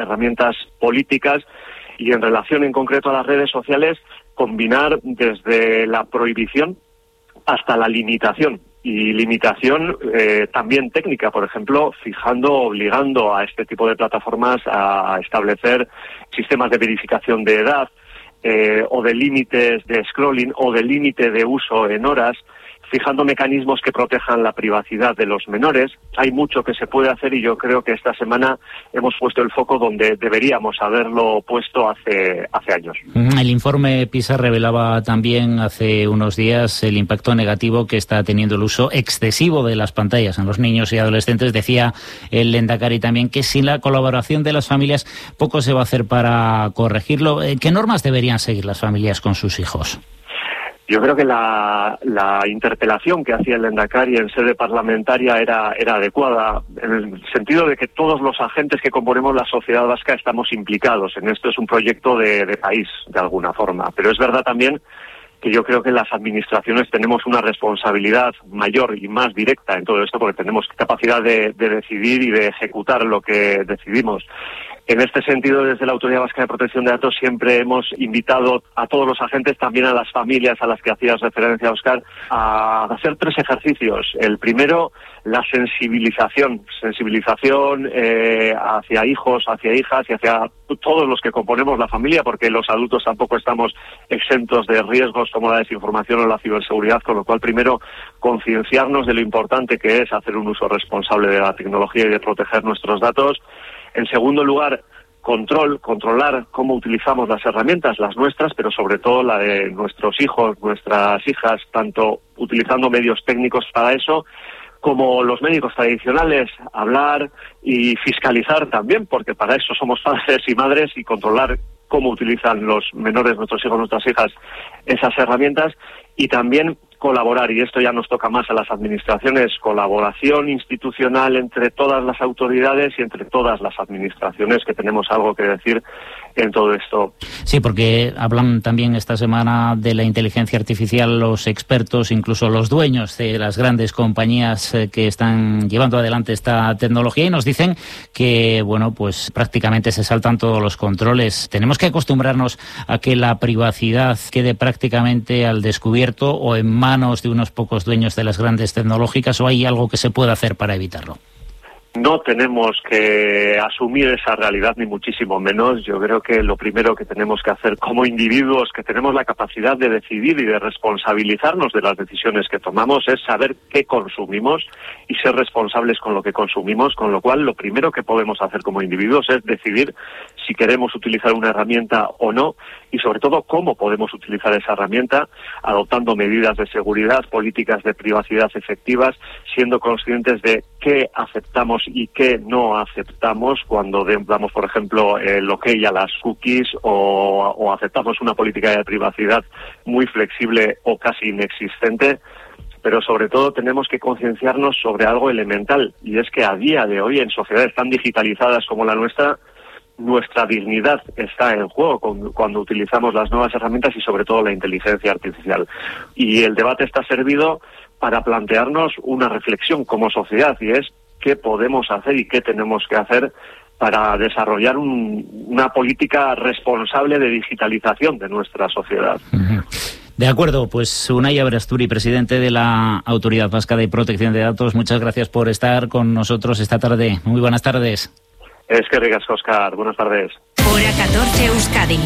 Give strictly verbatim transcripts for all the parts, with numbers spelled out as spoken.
herramientas políticas y en relación en concreto a las redes sociales, combinar desde la prohibición hasta la limitación. Y limitación eh, también técnica, por ejemplo, fijando, obligando a este tipo de plataformas a establecer sistemas de verificación de edad eh, o de límites de scrolling o de límite de uso en horas, fijando mecanismos que protejan la privacidad de los menores. Hay mucho que se puede hacer y yo creo que esta semana hemos puesto el foco donde deberíamos haberlo puesto hace, hace años. El informe PISA revelaba también hace unos días el impacto negativo que está teniendo el uso excesivo de las pantallas en los niños y adolescentes. Decía el Lehendakari también que sin la colaboración de las familias poco se va a hacer para corregirlo. ¿Qué normas deberían seguir las familias con sus hijos? Yo creo que la, la interpelación que hacía el Lehendakari en sede parlamentaria era, era adecuada, en el sentido de que todos los agentes que componemos la sociedad vasca estamos implicados en esto. Es un proyecto de, de país, de alguna forma. Pero es verdad también que yo creo que las administraciones tenemos una responsabilidad mayor y más directa en todo esto, porque tenemos capacidad de, de decidir y de ejecutar lo que decidimos. En este sentido, desde la Autoridad Vasca de Protección de Datos siempre hemos invitado a todos los agentes, también a las familias a las que hacías referencia, Óscar, a hacer tres ejercicios. El primero, la sensibilización, sensibilización eh, hacia hijos, hacia hijas y hacia todos los que componemos la familia, porque los adultos tampoco estamos exentos de riesgos como la desinformación o la ciberseguridad, con lo cual primero concienciarnos de lo importante que es hacer un uso responsable de la tecnología y de proteger nuestros datos. En segundo lugar, control, controlar cómo utilizamos las herramientas, las nuestras, pero sobre todo la de nuestros hijos, nuestras hijas, tanto utilizando medios técnicos para eso, como los médicos tradicionales, hablar y fiscalizar también, porque para eso somos padres y madres, y controlar cómo utilizan los menores, nuestros hijos, nuestras hijas, esas herramientas, y también colaborar, y esto ya nos toca más a las administraciones, colaboración institucional entre todas las autoridades y entre todas las administraciones, que tenemos algo que decir en todo esto. Sí, porque hablan también esta semana de la inteligencia artificial los expertos, incluso los dueños de las grandes compañías eh, que están llevando adelante esta tecnología, y nos dicen que, bueno, pues prácticamente se saltan todos los controles. Tenemos que acostumbrarnos a que la privacidad quede prácticamente al descubierto o en manos de unos pocos dueños de las grandes tecnológicas, ¿o hay algo que se pueda hacer para evitarlo? No tenemos que asumir esa realidad, ni muchísimo menos. Yo creo que lo primero que tenemos que hacer como individuos, que tenemos la capacidad de decidir y de responsabilizarnos de las decisiones que tomamos, es saber qué consumimos y ser responsables con lo que consumimos, con lo cual lo primero que podemos hacer como individuos es decidir si queremos utilizar una herramienta o no, y sobre todo cómo podemos utilizar esa herramienta, adoptando medidas de seguridad, políticas de privacidad efectivas, siendo conscientes de qué aceptamos y qué no aceptamos cuando damos, por ejemplo, el ok a las cookies, o, o aceptamos una política de privacidad muy flexible o casi inexistente. Pero sobre todo tenemos que concienciarnos sobre algo elemental, y es que a día de hoy, en sociedades tan digitalizadas como la nuestra, nuestra dignidad está en juego cuando utilizamos las nuevas herramientas y sobre todo la inteligencia artificial. Y el debate está servido para plantearnos una reflexión como sociedad, y es qué podemos hacer y qué tenemos que hacer para desarrollar un, una política responsable de digitalización de nuestra sociedad. Uh-huh. De acuerdo, pues Unai Aberasturi, presidente de la Autoridad Vasca de Protección de Datos, muchas gracias por estar con nosotros esta tarde. Muy buenas tardes. Es que ricas, Óscar. Buenas tardes. Hora catorce, Euskadi.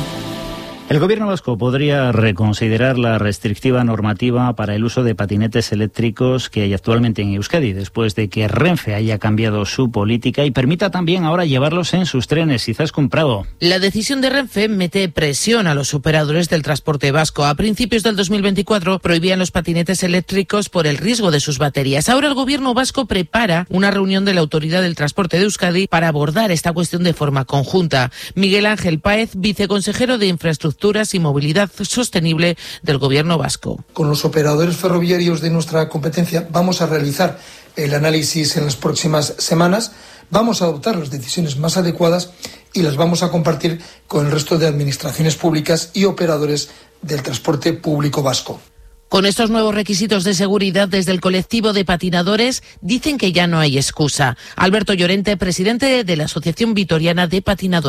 El Gobierno vasco podría reconsiderar la restrictiva normativa para el uso de patinetes eléctricos que hay actualmente en Euskadi, después de que Renfe haya cambiado su política y permita también ahora llevarlos en sus trenes. Izaskun Prado. La decisión de Renfe mete presión a los operadores del transporte vasco. A principios del dos mil veinticuatro prohibían los patinetes eléctricos por el riesgo de sus baterías. Ahora el Gobierno vasco prepara una reunión de la Autoridad del Transporte de Euskadi para abordar esta cuestión de forma conjunta. Miguel Ángel Páez, viceconsejero de Infraestructura y Movilidad Sostenible del Gobierno vasco. Con los operadores ferroviarios de nuestra competencia vamos a realizar el análisis en las próximas semanas, vamos a adoptar las decisiones más adecuadas y las vamos a compartir con el resto de administraciones públicas y operadores del transporte público vasco. Con estos nuevos requisitos de seguridad, desde el colectivo de patinadores dicen que ya no hay excusa. Alberto Llorente, presidente de la Asociación Vitoriana de Patinadores.